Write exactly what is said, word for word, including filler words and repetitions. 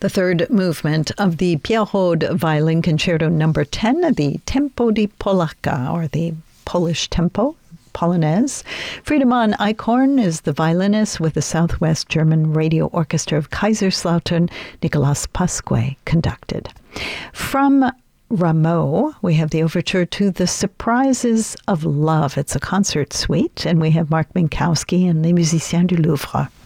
The third movement of the Pierrot Violin Concerto Number ten, the Tempo di Polacca, or the Polish tempo, Polonaise. Friedemann Eichhorn is the violinist with the Southwest German Radio Orchestra of Kaiserslautern. Nicolas Pasque conducted. From Rameau, we have the overture to The Surprises of Love. It's a concert suite, and we have Mark Minkowski and Les Musiciens du Louvre.